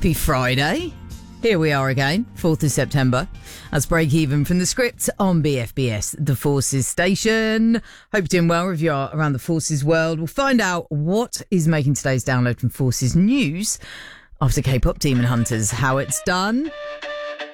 Happy Friday. Here we are again, 4th of September. That's Break Even from the Script on BFBS, the Forces station. Hope you're doing well if you are around the Forces world. We'll find out what is making today's download from Forces News after K-pop Demon Hunters, how it's done.